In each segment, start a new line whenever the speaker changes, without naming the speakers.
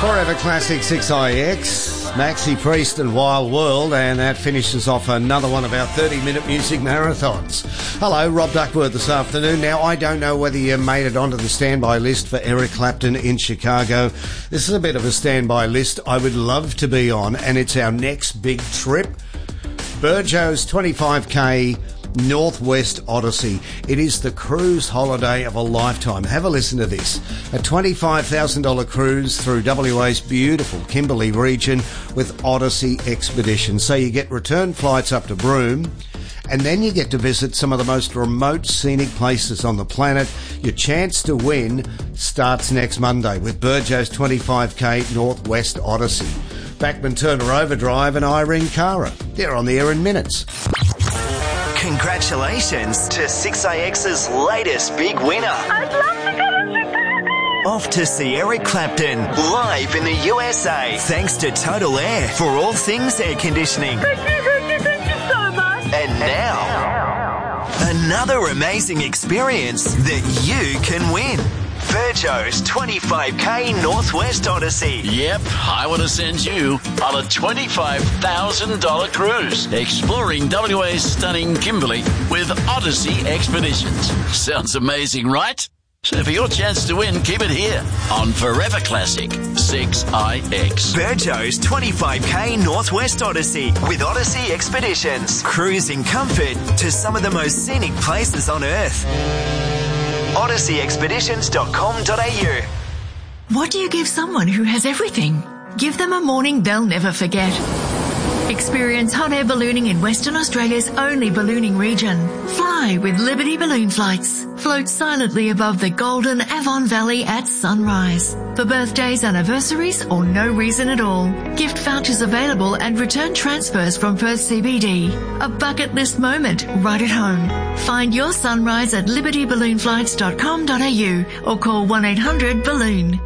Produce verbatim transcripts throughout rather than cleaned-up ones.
Forever Classic six I X, Maxi Priest and Wild World, and that finishes off another one of our thirty-minute music marathons. Hello, Rob Duckworth this afternoon. Now, I don't know whether you made it onto the standby list for Eric Clapton in Chicago. This is a bit of a standby list I would love to be on, and it's our next big trip. Burjo's twenty-five K Northwest Odyssey. It is the cruise holiday of a lifetime. Have a listen to this. A twenty-five thousand dollars cruise through W A's beautiful Kimberley region with Odyssey Expeditions. So you get return flights up to Broome, and then you get to visit some of the most remote scenic places on the planet. Your chance to win starts next Monday with Burjo's twenty-five K Northwest Odyssey. Backman Turner Overdrive and Irene Cara. They're on the air in minutes.
Congratulations to six I X's latest big winner.
I'd love to go to Chicago.
Off to see Eric Clapton live in the U S A. Thanks to Total Air for all things air conditioning.
Thank you, thank you, thank you so much.
And now, another amazing experience that you can win. Burjo's twenty-five K Northwest Odyssey.
Yep, I want to send you on a twenty-five thousand dollars cruise, exploring W A's stunning Kimberley with Odyssey Expeditions. Sounds amazing, right? So for your chance to win, keep it here on Forever Classic six I X.
Burjo's twenty-five K Northwest Odyssey with Odyssey Expeditions. Cruise in comfort to some of the most scenic places on Earth. odyssey expeditions dot com dot a u.
What do you give someone who has everything? Give them a morning they'll never forget. Experience hot air ballooning in Western Australia's only ballooning region. Fly with Liberty Balloon Flights. Float silently above the golden Avon Valley at sunrise. For birthdays, anniversaries, or no reason at all. Gift vouchers available and return transfers from Perth C B D. A bucket list moment right at home. Find your sunrise at liberty balloon flights dot com dot a u or call one eight hundred balloon.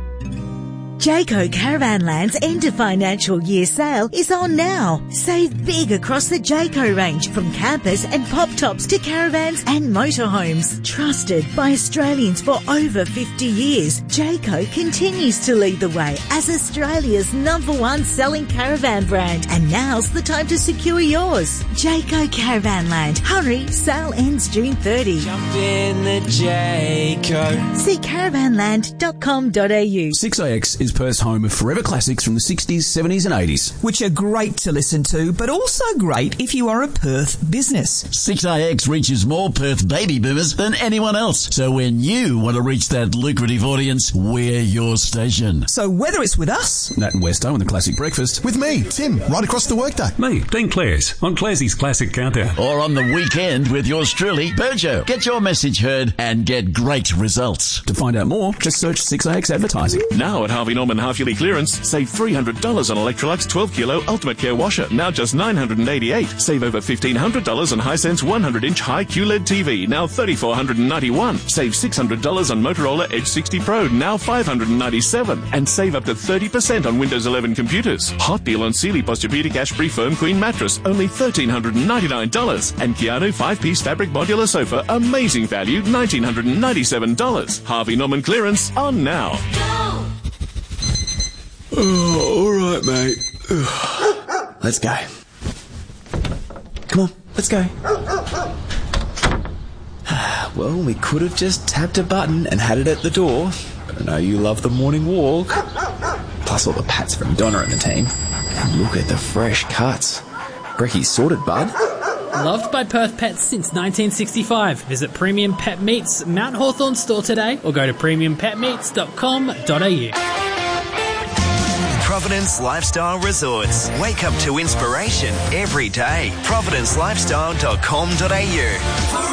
Jayco Caravanland's end of financial year sale is on now. Save big across the Jayco range, from campers and pop tops to caravans and motorhomes. Trusted by Australians for over fifty years, Jayco continues to lead the way as Australia's number one selling caravan brand. And now's the time to secure yours. Jayco Caravanland. Hurry, sale ends June thirtieth.
Jump in the Jayco.
See caravanland dot com dot a u.
six I X is Perth's home of forever classics from the sixties, seventies and eighties.
Which are great to listen to, but also great if you are a Perth business.
six I X reaches more Perth baby boomers than anyone else. So when you want to reach that lucrative audience, we're your station.
So whether it's with us,
Nat and Westo and the Classic Breakfast,
with me, Tim, right across the workday.
Me, Dean Clares, on Clarsey's Classic Countdown.
Or on the weekend with yours truly, Burjo. Get your message heard and get great results.
To find out more, just search six I X Advertising.
Now at Harvey Norman half-yearly clearance, save three hundred dollars on Electrolux twelve kilo Ultimate Care Washer, now just nine hundred eighty-eight dollars. Save over fifteen hundred dollars on Hisense one hundred inch high Q L E D T V, now three thousand four hundred ninety-one dollars. Save six hundred dollars on Motorola Edge sixty Pro, now five hundred ninety-seven dollars. And save up to thirty percent on Windows eleven computers. Hot deal on Sealy Posturepedic Ash-Free Firm Queen Mattress, only one thousand three hundred ninety-nine dollars. And Keanu five-piece fabric modular sofa, amazing value, one thousand nine hundred ninety-seven dollars. Harvey Norman clearance on now.
Oh, all right, mate. Let's go. Come on, let's go. Well, we could have just tapped a button and had it at the door. But I know you love the morning walk. Plus all the pats from Donna and the team. And look at the fresh cuts. Brecky's sorted, bud.
Loved by Perth Pets since nineteen sixty-five. Visit Premium Pet Meats Mount Hawthorn store today or go to premium pet meats dot com dot a u.
Providence Lifestyle Resorts. Wake up to inspiration every day. providence lifestyle dot com dot a u.